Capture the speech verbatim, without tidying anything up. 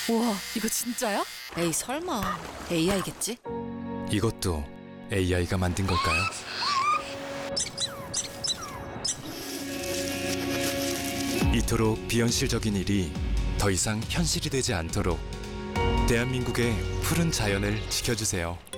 우와, 이거 진짜야? 에이 설마 에이아이겠지? 이것도 에이아이가 만든 걸까요? 이토록 비현실적인 일이 더 이상 현실이 되지 않도록 대한민국의 푸른 자연을 지켜주세요.